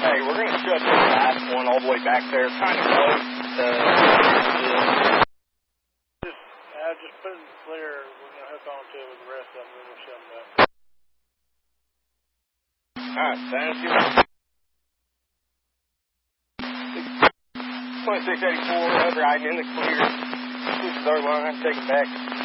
Hey, we're going to shut this last one all the way back there. It's kind of close to... Just put it clear. We're going to hook on to it with the rest of them, and then we'll shut them back. Alright, thank you. 2684, overriding in the clear. This is our line, take it back.